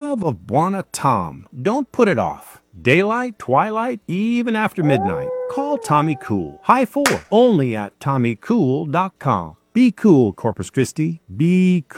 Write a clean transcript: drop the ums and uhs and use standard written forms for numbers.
love of Buona Tom. Don't put it off. Daylight, twilight, even after midnight. Call Tommy Cool. High 4. Only at TommyCool.com. Be cool, Corpus Christi. Be cool.